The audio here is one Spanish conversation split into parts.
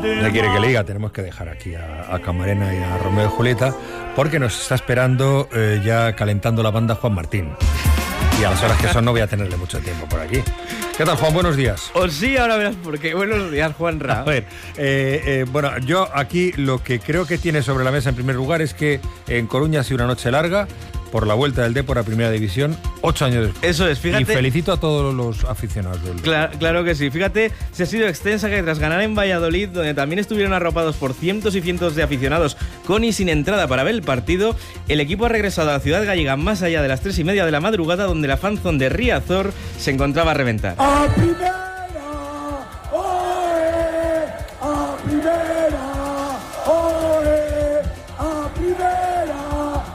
¿Qué quiere que le diga? Tenemos que dejar aquí a Camarena y a Romeo y Julieta, porque nos está esperando ya calentando la banda Juan Martín. Y a las horas que son no voy a tenerle mucho tiempo por aquí. ¿Qué tal, Juan? Buenos días. O sí, ahora verás por qué. Buenos días, Juanra. A ver, bueno, yo aquí lo que creo que tiene sobre la mesa en primer lugar es que en Coruña ha sido una noche larga por la vuelta del Depor a Primera División, 8 años después. Eso es, fíjate. Y felicito a todos los aficionados del Claro que sí. Fíjate, se ha sido extensa que tras ganar en Valladolid, donde también estuvieron arropados por cientos y cientos de aficionados con y sin entrada para ver el partido, el equipo ha regresado a la ciudad gallega más allá de las 3:30 de la madrugada, donde la fanzone de Riazor se encontraba a reventar. ¡A primera! ¡Oe! ¡A primera! ¡Oe! ¡A primera!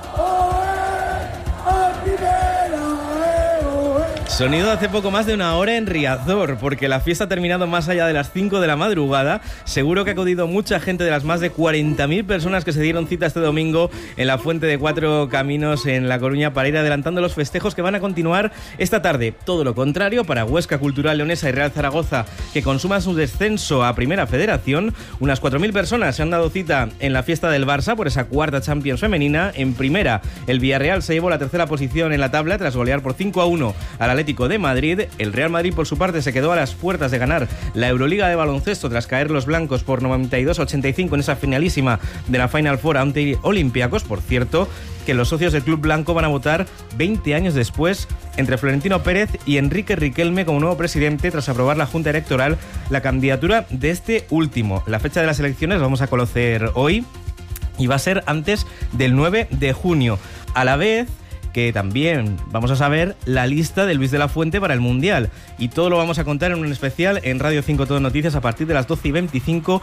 Sonido hace poco más de una hora en Riazor, porque la fiesta ha terminado más allá de las 5 de la madrugada. Seguro que ha acudido mucha gente de las más de 40.000 personas que se dieron cita este domingo en la Fuente de Cuatro Caminos en La Coruña para ir adelantando los festejos que van a continuar esta tarde. Todo lo contrario para Huesca, Cultural Leonesa y Real Zaragoza, que consuman su descenso a Primera Federación. Unas 4.000 personas se han dado cita en la fiesta del Barça por esa cuarta Champions femenina. En Primera, el Villarreal se llevó la tercera posición en la tabla tras golear por 5-1 al Atlético de Madrid. El Real Madrid, por su parte, se quedó a las puertas de ganar la Euroliga de baloncesto tras caer los blancos por 92-85 en esa finalísima de la Final Four ante Olympiacos. Por cierto, que los socios del Club Blanco van a votar 20 años después entre Florentino Pérez y Enrique Riquelme como nuevo presidente tras aprobar la Junta Electoral la candidatura de este último. La fecha de las elecciones vamos a conocer hoy y va a ser antes del 9 de junio. A la vez que también vamos a saber la lista de Luis de la Fuente para el Mundial. Y todo lo vamos a contar en un especial en Radio 5 Todo Noticias a partir de las 12:25,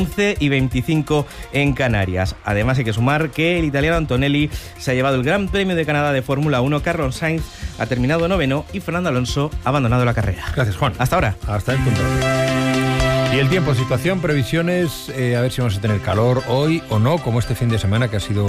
11:25 en Canarias. Además hay que sumar que el italiano Antonelli se ha llevado el Gran Premio de Canadá de Fórmula 1, Carlos Sainz ha terminado noveno y Fernando Alonso ha abandonado la carrera. Gracias, Juan. Hasta ahora. Hasta el punto. Y el tiempo, situación, previsiones, a ver si vamos a tener calor hoy o no, como este fin de semana que ha sido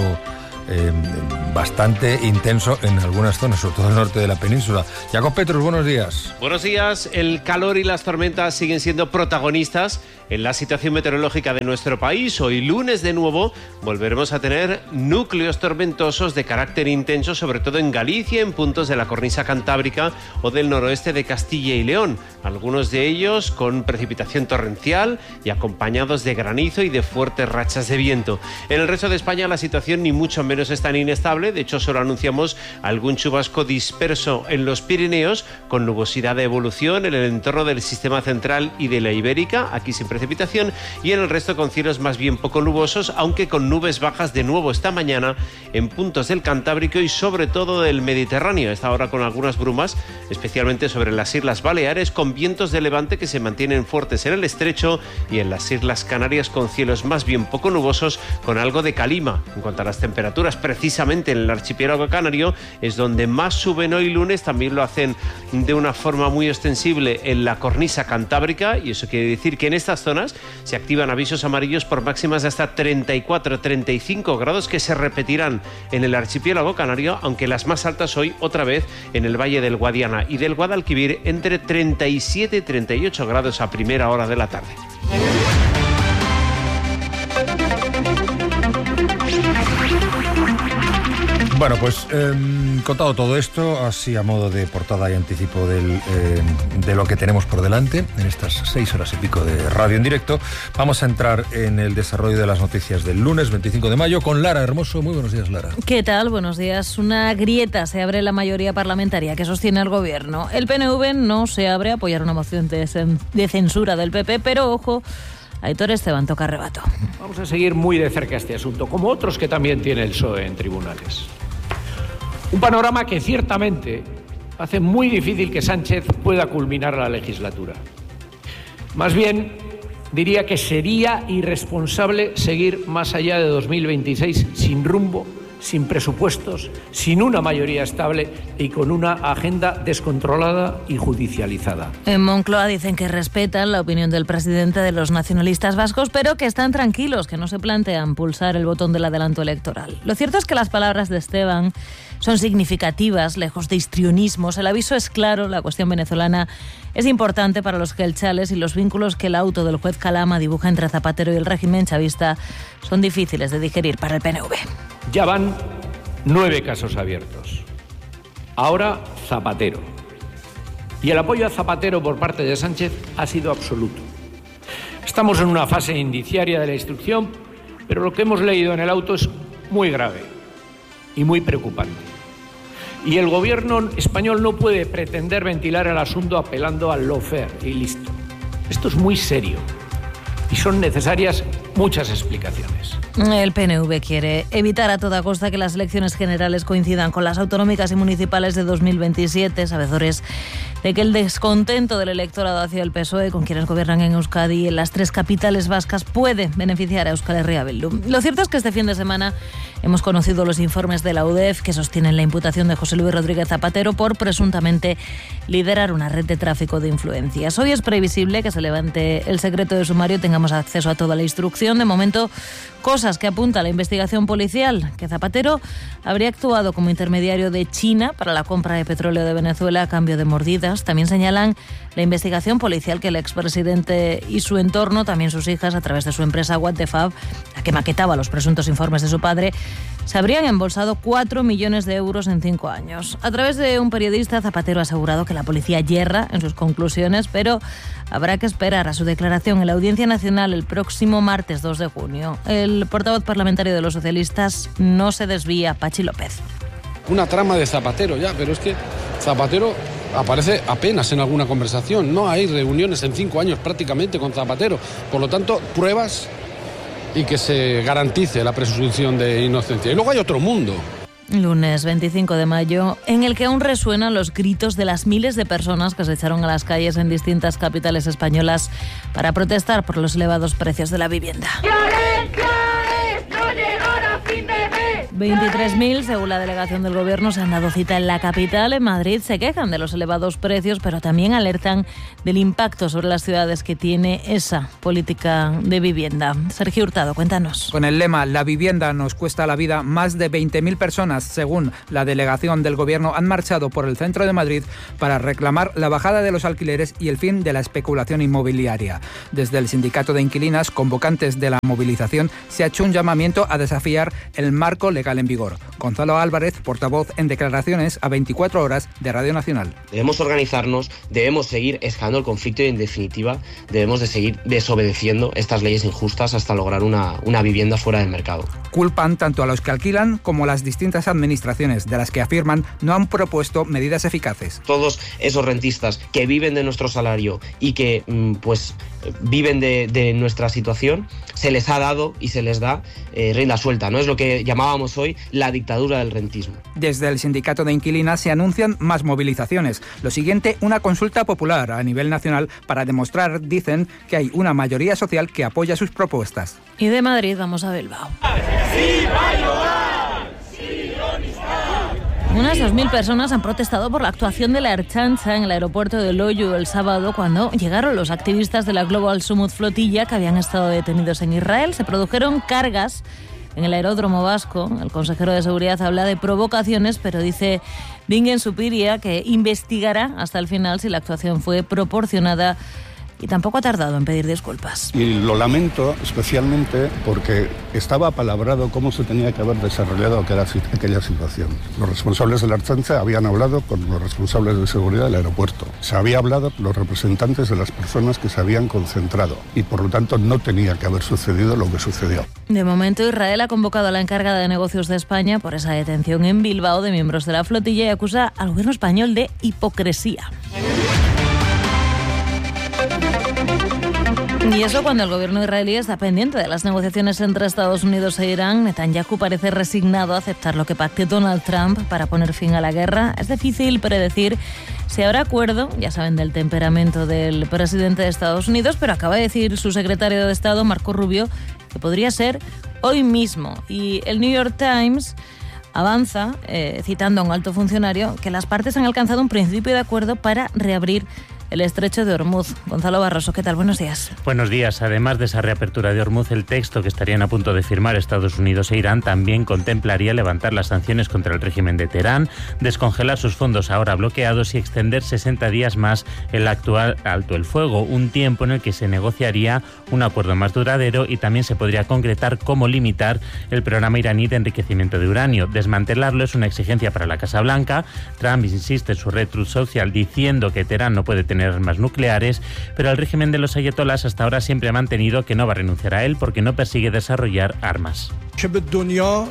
bastante intenso en algunas zonas, sobre todo el norte de la península. Jacob Petrus, buenos días. Buenos días. El calor y las tormentas siguen siendo protagonistas en la situación meteorológica de nuestro país. Hoy lunes de nuevo volveremos a tener núcleos tormentosos de carácter intenso, sobre todo en Galicia, en puntos de la cornisa cantábrica o del noroeste de Castilla y León. Algunos de ellos con precipitación torrencial y acompañados de granizo y de fuertes rachas de viento. En el resto de España la situación ni mucho menos es tan inestable. De hecho, solo anunciamos algún chubasco disperso en los Pirineos, con nubosidad de evolución en el entorno del sistema central y de la Ibérica, aquí sin precipitación, y en el resto con cielos más bien poco nubosos, aunque con nubes bajas de nuevo esta mañana en puntos del Cantábrico y sobre todo del Mediterráneo. Esta hora con algunas brumas, especialmente sobre las Islas Baleares, con vientos de levante que se mantienen fuertes en el estrecho, y en las Islas Canarias con cielos más bien poco nubosos, con algo de calima. En cuanto a las temperaturas, precisamente en el archipiélago canario es donde más suben hoy lunes. También lo hacen de una forma muy extensible en la cornisa cantábrica, y eso quiere decir que en estas zonas se activan avisos amarillos por máximas de hasta 34-35 grados que se repetirán en el archipiélago canario, aunque las más altas hoy otra vez en el Valle del Guadiana y del Guadalquivir entre 37 y 38 grados a primera hora de la tarde. Bueno, pues contado todo esto, así a modo de portada y anticipo de lo que tenemos por delante, en estas 6 horas y pico de radio en directo, vamos a entrar en el desarrollo de las noticias del lunes 25 de mayo con Lara Hermoso. Muy buenos días, Lara. ¿Qué tal? Buenos días. Una grieta se abre en la mayoría parlamentaria que sostiene el gobierno. El PNV no se abre a apoyar una moción de censura del PP, pero ojo, Aitor Esteban toca rebato. Vamos a seguir muy de cerca este asunto, como otros que también tiene el PSOE en tribunales. Un panorama que ciertamente hace muy difícil que Sánchez pueda culminar la legislatura. Más bien, diría que sería irresponsable seguir más allá de 2026 sin rumbo sin presupuestos, sin una mayoría estable y con una agenda descontrolada y judicializada. En Moncloa dicen que respetan la opinión del presidente de los nacionalistas vascos, pero que están tranquilos, que no se plantean pulsar el botón del adelanto electoral. Lo cierto es que las palabras de Esteban son significativas, lejos de histrionismos. El aviso es claro, la cuestión venezolana es importante para los gelchales y los vínculos que el auto del juez Calama dibuja entre Zapatero y el régimen chavista son difíciles de digerir para el PNV. Ya van 9 casos abiertos. Ahora Zapatero. Y el apoyo a Zapatero por parte de Sánchez ha sido absoluto. Estamos en una fase indiciaria de la instrucción, pero lo que hemos leído en el auto es muy grave y muy preocupante. Y el gobierno español no puede pretender ventilar el asunto apelando al lawfare y listo. Esto es muy serio y son necesarias muchas explicaciones. El PNV quiere evitar a toda costa que las elecciones generales coincidan con las autonómicas y municipales de 2027, sabedores de que el descontento del electorado hacia el PSOE, con quienes gobiernan en Euskadi y en las 3 capitales vascas, puede beneficiar a Euskal Herria Bildu. Lo cierto es que este fin de semana hemos conocido los informes de la UDEF que sostienen la imputación de José Luis Rodríguez Zapatero por presuntamente liderar una red de tráfico de influencias. Hoy es previsible que se levante el secreto de sumario y tengamos acceso a toda la instrucción. De momento, cosas que apunta la investigación policial, que Zapatero habría actuado como intermediario de China para la compra de petróleo de Venezuela a cambio de mordidas. También señalan la investigación policial que el expresidente y su entorno, también sus hijas, a través de su empresa What the Fab, la que maquetaba los presuntos informes de su padre, se habrían embolsado 4 millones de euros en 5 años. A través de un periodista, Zapatero ha asegurado que la policía yerra en sus conclusiones, pero habrá que esperar a su declaración en la Audiencia Nacional el próximo martes 2 de junio. El portavoz parlamentario de los socialistas no se desvía, Pachi López. Una trama de Zapatero ya, pero es que Zapatero aparece apenas en alguna conversación. No hay reuniones en 5 años prácticamente con Zapatero. Por lo tanto, pruebas y que se garantice la presunción de inocencia. Y luego hay otro mundo. Lunes 25 de mayo, en el que aún resuenan los gritos de las miles de personas que se echaron a las calles en distintas capitales españolas para protestar por los elevados precios de la vivienda. 23.000, según la delegación del Gobierno, se han dado cita en la capital. En Madrid se quejan de los elevados precios, pero también alertan del impacto sobre las ciudades que tiene esa política de vivienda. Sergio Hurtado, cuéntanos. Con el lema "La vivienda nos cuesta la vida", más de 20.000 personas, según la delegación del Gobierno, han marchado por el centro de Madrid para reclamar la bajada de los alquileres y el fin de la especulación inmobiliaria. Desde el sindicato de inquilinas, convocantes de la movilización, se ha hecho un llamamiento a desafiar el marco legal en vigor. Gonzalo Álvarez, portavoz en declaraciones a 24 horas de Radio Nacional. Debemos organizarnos, debemos seguir escalando el conflicto y, en definitiva, debemos de seguir desobedeciendo estas leyes injustas hasta lograr una vivienda fuera del mercado. Culpan tanto a los que alquilan como a las distintas administraciones, de las que afirman no han propuesto medidas eficaces. Todos esos rentistas que viven de nuestro salario y que viven de nuestra situación, se les ha dado y se les da rienda suelta, ¿no? Es lo que llamábamos hoy la dictadura del rentismo. Desde el sindicato de inquilinas se anuncian más movilizaciones. Lo siguiente, una consulta popular a nivel nacional para demostrar, dicen, que hay una mayoría social que apoya sus propuestas. Y de Madrid vamos a Bilbao. Unas 2.000 personas han protestado por la actuación de la Ertzaintza en el aeropuerto de Loiu el sábado, cuando llegaron los activistas de la Global Summit Flotilla que habían estado detenidos en Israel. Se produjeron cargas en el aeródromo vasco. El consejero de Seguridad habla de provocaciones, pero dice Bingen Supiria que investigará hasta el final si la actuación fue proporcionada, y tampoco ha tardado en pedir disculpas. Y lo lamento especialmente porque estaba apalabrado cómo se tenía que haber desarrollado aquella situación. Los responsables de la Ertzaintza habían hablado con los responsables de seguridad del aeropuerto. Se había hablado con los representantes de las personas que se habían concentrado y por lo tanto no tenía que haber sucedido lo que sucedió. De momento, Israel ha convocado a la encargada de negocios de España por esa detención en Bilbao de miembros de la flotilla y acusa al gobierno español de hipocresía. Y eso cuando el gobierno israelí está pendiente de las negociaciones entre Estados Unidos e Irán. Netanyahu parece resignado a aceptar lo que pacte Donald Trump para poner fin a la guerra. Es difícil predecir si habrá acuerdo, ya saben del temperamento del presidente de Estados Unidos, pero acaba de decir su secretario de Estado, Marco Rubio, que podría ser hoy mismo. Y el New York Times Avanza, citando a un alto funcionario, que las partes han alcanzado un principio de acuerdo para reabrir el estrecho de Ormuz. Gonzalo Barroso, ¿qué tal? Buenos días. Buenos días. Además de esa reapertura de Ormuz, el texto que estarían a punto de firmar Estados Unidos e Irán también contemplaría levantar las sanciones contra el régimen de Teherán, descongelar sus fondos ahora bloqueados y extender 60 días más el actual alto el fuego, un tiempo en el que se negociaría un acuerdo más duradero y también se podría concretar cómo limitar el programa iraní de enriquecimiento de uranio. Desmantelarlo es una exigencia para la Casa Blanca. Trump insiste en su red Truth Social diciendo que Teherán no puede tener armas nucleares, pero el régimen de los ayatolás hasta ahora siempre ha mantenido que no va a renunciar a él porque no persigue desarrollar armas. Lo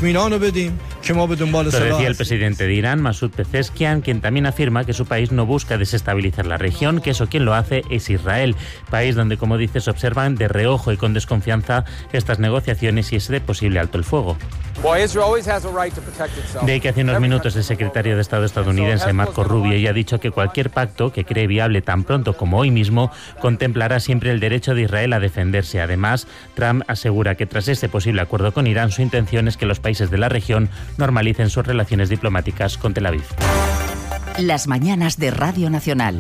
decía el presidente de Irán, Masoud Pezeshkian, quien también afirma que su país no busca desestabilizar la región, que eso quien lo hace es Israel, país donde, como dices, observan de reojo y con desconfianza estas negociaciones y ese posible alto el fuego. De ahí que hace unos minutos el secretario de Estado estadounidense Marco Rubio ya ha dicho que cualquier pacto que cree viable tan pronto como hoy mismo contemplará siempre el derecho de Israel a defenderse. Además, Trump asegura que tras este posible acuerdo con Irán, su intención es que los países de la región normalicen sus relaciones diplomáticas con Tel Aviv. Las mañanas de Radio Nacional.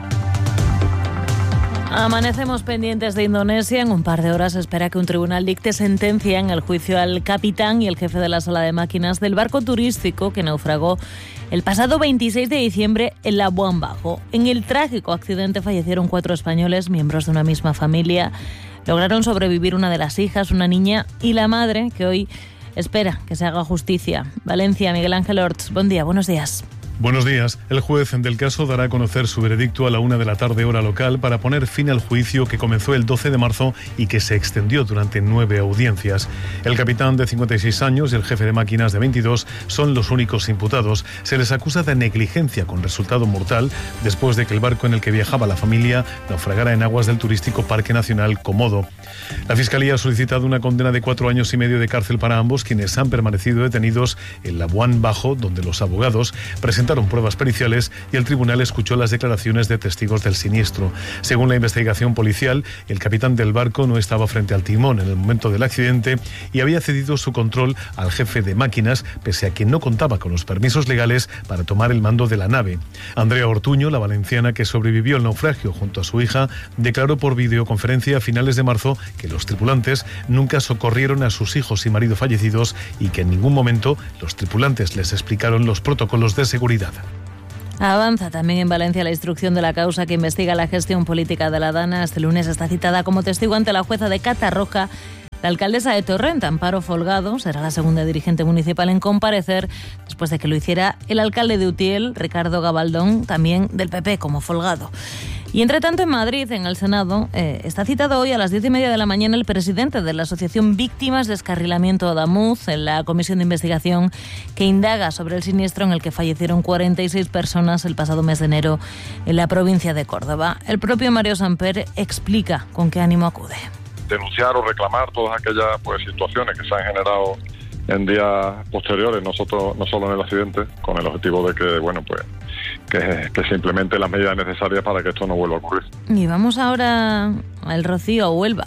Amanecemos pendientes de Indonesia. En un par de horas se espera que un tribunal dicte sentencia en el juicio al capitán y el jefe de la sala de máquinas del barco turístico que naufragó el pasado 26 de diciembre en Labuan Bajo. En el trágico accidente fallecieron 4 españoles, miembros de una misma familia. Lograron sobrevivir una de las hijas, una niña y la madre, que hoy espera que se haga justicia. Valencia, Miguel Ángel Orts. Buen día, buenos días. Buenos días. El juez del caso dará a conocer su veredicto a la 1 de la tarde hora local para poner fin al juicio que comenzó el 12 de marzo y que se extendió durante 9 audiencias. El capitán de 56 años y el jefe de máquinas de 22 son los únicos imputados. Se les acusa de negligencia con resultado mortal después de que el barco en el que viajaba la familia naufragara en aguas del turístico Parque Nacional Komodo. La Fiscalía ha solicitado una condena de 4 años y medio de cárcel para ambos, quienes han permanecido detenidos en Labuan Bajo, donde los abogados presentaron pruebas periciales y el tribunal escuchó las declaraciones de testigos del siniestro. Según la investigación policial, el capitán del barco no estaba frente al timón en el momento del accidente y había cedido su control al jefe de máquinas, pese a que no contaba con los permisos legales para tomar el mando de la nave. Andrea Ortuño, la valenciana que sobrevivió al naufragio junto a su hija, declaró por videoconferencia a finales de marzo que los tripulantes nunca socorrieron a sus hijos y marido fallecidos y que en ningún momento los tripulantes les explicaron los protocolos de seguridad. Avanza también en Valencia la instrucción de la causa que investiga la gestión política de la Dana. Este lunes está citada como testigo ante la jueza de Catarroja la alcaldesa de Torrent, Amparo Folgado. Será la segunda dirigente municipal en comparecer después de que lo hiciera el alcalde de Utiel, Ricardo Gabaldón, también del PP como Folgado. Y entre tanto en Madrid, en el Senado, está citado hoy a las 10:30 de la mañana el presidente de la Asociación Víctimas de Descarrilamiento Adamuz en la comisión de investigación que indaga sobre el siniestro en el que fallecieron 46 personas el pasado mes de enero en la provincia de Córdoba. El propio Mario Samper explica con qué ánimo acude. Denunciar o reclamar todas aquellas situaciones que se han generado en días posteriores, no solo en el accidente, con el objetivo de que se implementen las medidas necesarias para que esto no vuelva a ocurrir. Y vamos ahora al Rocío, a Huelva.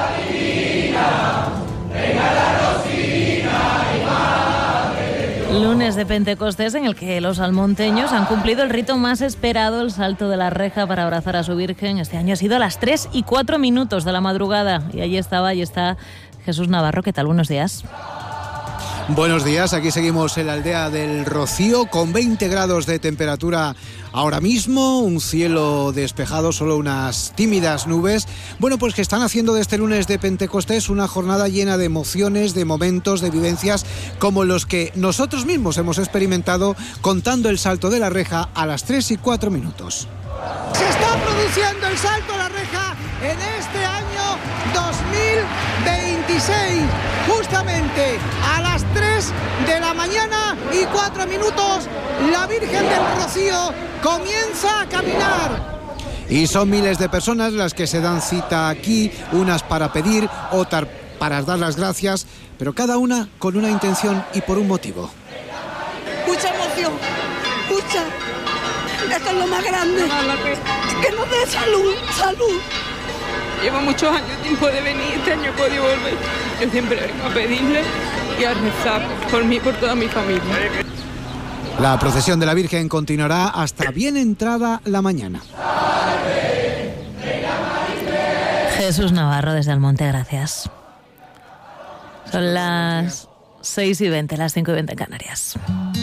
Lunes de Pentecostés en el que los almonteños han cumplido el rito más esperado, el salto de la reja para abrazar a su Virgen. Este año ha sido a las 3:04 de la madrugada y allí está Jesús Navarro. ¿Qué tal? Buenos días. Buenos días, aquí seguimos en la aldea del Rocío con 20 grados de temperatura ahora mismo, un cielo despejado, solo unas tímidas nubes. Bueno, pues que están haciendo de este lunes de Pentecostés una jornada llena de emociones, de momentos, de vivencias como los que nosotros mismos hemos experimentado contando el salto de la reja a las 3:04. Se está produciendo el salto a la reja en este año 2026, justamente a las 3 de la mañana y 4 minutos, la Virgen del Rocío comienza a caminar. Y son miles de personas las que se dan cita aquí, unas para pedir, otras para dar las gracias, pero cada una con una intención y por un motivo. Mucha emoción, mucha. Esto es lo más grande. Que nos dé salud. Llevo muchos años sin poder venir, este año he podido volver. Yo siempre vengo a pedirle y a rezar por mí y por toda mi familia. La procesión de la Virgen continuará hasta bien entrada la mañana. Jesús Navarro desde Almonte, gracias. Son las 6:20, las 5:20 en Canarias.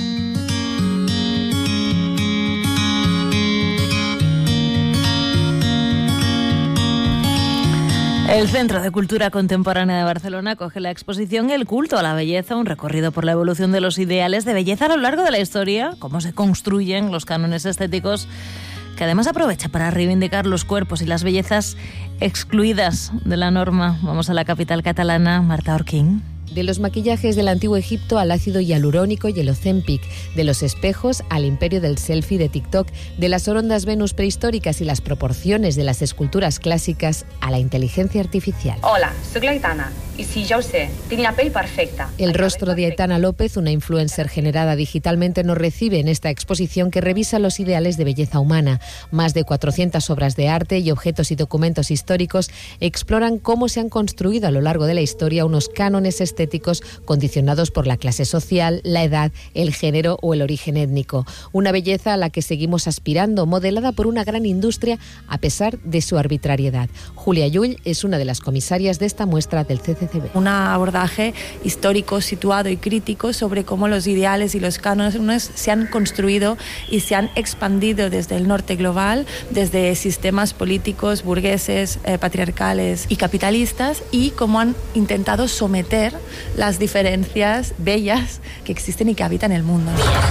El Centro de Cultura Contemporánea de Barcelona acoge la exposición El culto a la belleza, un recorrido por la evolución de los ideales de belleza a lo largo de la historia, cómo se construyen los cánones estéticos, que además aprovecha para reivindicar los cuerpos y las bellezas excluidas de la norma. Vamos a la capital catalana, Marta Orquín. De los maquillajes del antiguo Egipto al ácido hialurónico y el Ozempic, de los espejos al imperio del selfie de TikTok, de las orondas Venus prehistóricas y las proporciones de las esculturas clàssiques a la inteligencia artificial. Hola, soc l'Aitana, i sí, ja ho sé, tinc la pell perfecta. El rostro de Aitana López, una influencer generada digitalmente, nos recibe en esta exposición que revisa los ideales de belleza humana. Más de 400 obras de arte y objetos y documentos históricos exploran cómo se han construido a lo largo de la historia unos cánones estéticos condicionados por la clase social, la edad, el género o el origen étnico. Una belleza a la que seguimos aspirando, modelada por una gran industria a pesar de su arbitrariedad. Julia Llull es una de las comisarias de esta muestra del CCCB. Un abordaje histórico, situado y crítico sobre cómo los ideales y los cánones se han construido y se han expandido desde el norte global, desde sistemas políticos, burgueses, patriarcales y capitalistas, y cómo han intentado someter las diferencias bellas que existen y que habitan el mundo.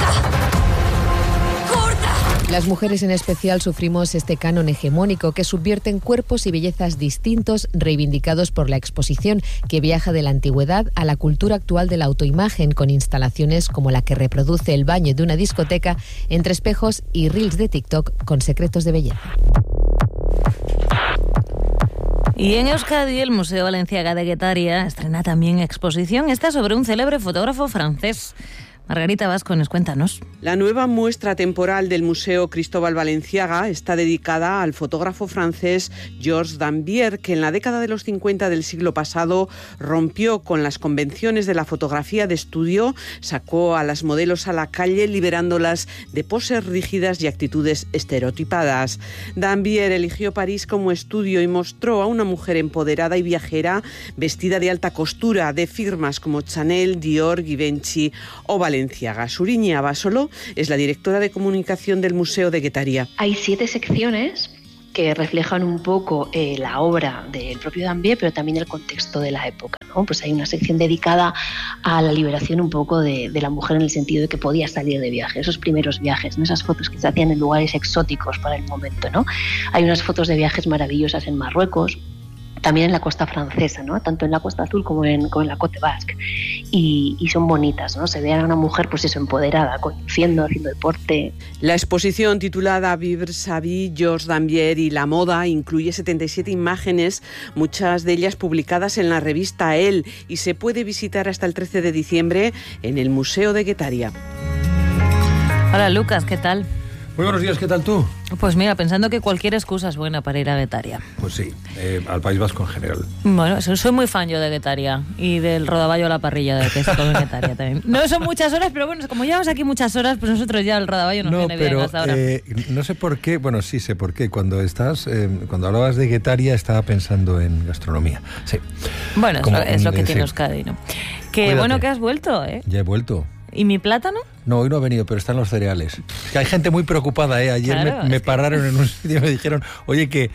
Las mujeres en especial sufrimos este canon hegemónico que subvierten cuerpos y bellezas distintos reivindicados por la exposición, que viaja de la antigüedad a la cultura actual de la autoimagen, con instalaciones como la que reproduce el baño de una discoteca entre espejos y reels de TikTok con secretos de belleza. Y en Euskadi, el Museo Balenciaga de Guetaria estrena también exposición. Esta sobre un célebre fotógrafo francés. Margarita Vascones, cuéntanos. La nueva muestra temporal del Museo Cristóbal Balenciaga está dedicada al fotógrafo francés Georges Dambier, que en la década de los 50 del siglo pasado rompió con las convenciones de la fotografía de estudio, sacó a las modelos a la calle liberándolas de poses rígidas y actitudes estereotipadas. Dambier eligió París como estudio y mostró a una mujer empoderada y viajera, vestida de alta costura, de firmas como Chanel, Dior, Givenchy o Balenciaga. Suriña Basolo es la directora de comunicación del Museo de Guetaria. Hay 7 secciones que reflejan un poco la obra del propio Dambier, pero también el contexto de la época, ¿no? Pues hay una sección dedicada a la liberación un poco de la mujer, en el sentido de que podía salir de viaje, esos primeros viajes, ¿no? Esas fotos que se hacían en lugares exóticos para el momento, ¿no? Hay unas fotos de viajes maravillosas en Marruecos, también en la costa francesa, ¿no? Tanto en la Costa Azul como en la Côte Basque, y son bonitas, ¿no? Se ve a una mujer, pues eso, empoderada, conduciendo, haciendo deporte. La exposición, titulada Vivre sa vie, Georges Dambier y la moda, incluye 77 imágenes, muchas de ellas publicadas en la revista Elle, y se puede visitar hasta el 13 de diciembre en el Museo de Guetaria. Hola Lucas, ¿qué tal? Muy buenos días, ¿qué tal tú? Pues mira, pensando que cualquier excusa es buena para ir a Guetaria. Pues sí, al País Vasco en general. Bueno, soy muy fan yo de Guetaria y del rodaballo a la parrilla de que se come en Guetaria también. No son muchas horas, pero bueno, como llevamos aquí muchas horas, pues nosotros ya el rodaballo nos viene bien hasta ahora. No sé por qué, bueno, sí sé por qué. Cuando hablabas de Guetaria estaba pensando en gastronomía. Sí. Bueno, es lo que tiene Euskadi, ¿no? Que Cuídate. Bueno que has vuelto, ¿eh? Ya he vuelto. ¿Y mi plátano? No, hoy no ha venido, pero están los cereales. Es que hay gente muy preocupada, ¿eh? Ayer claro, me pararon en un sitio y me dijeron, oye, que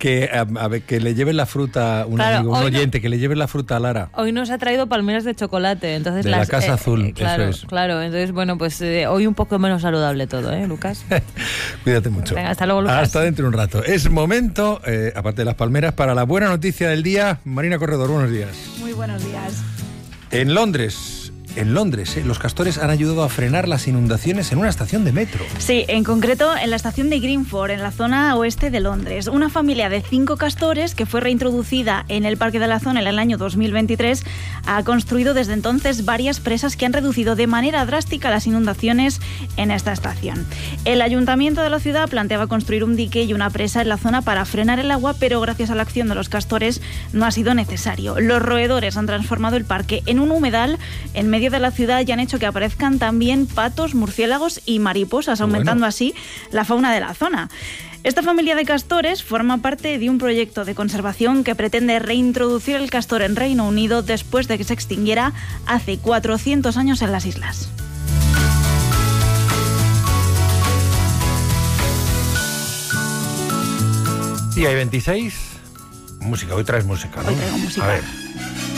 le lleven la fruta, un oyente, que le lleven la fruta a Lara. Hoy nos ha traído palmeras de chocolate. Entonces de la Casa Azul, claro, eso es. Claro, entonces, bueno, pues hoy un poco menos saludable todo, ¿eh, Lucas? Cuídate mucho. Venga, hasta luego, Lucas. Hasta dentro de un rato. Es momento, aparte de las palmeras, para la buena noticia del día. Marina Corredor, buenos días. Muy buenos días. En Londres en Londres. Los castores han ayudado a frenar las inundaciones en una estación de metro. Sí, en concreto en la estación de Greenford, en la zona oeste de Londres. Una familia de 5 castores, que fue reintroducida en el Parque de la Zona en el año 2023, ha construido desde entonces varias presas que han reducido de manera drástica las inundaciones en esta estación. El ayuntamiento de la ciudad planteaba construir un dique y una presa en la zona para frenar el agua, pero gracias a la acción de los castores no ha sido necesario. Los roedores han transformado el parque en un humedal en medio de la ciudad y han hecho que aparezcan también patos, murciélagos y mariposas, aumentando así la fauna de la zona. Esta familia de castores forma parte de un proyecto de conservación que pretende reintroducir el castor en Reino Unido después de que se extinguiera hace 400 años en las islas. Y hay 26. Música, hoy traes música, ¿no? Hoy traigo música. A ver.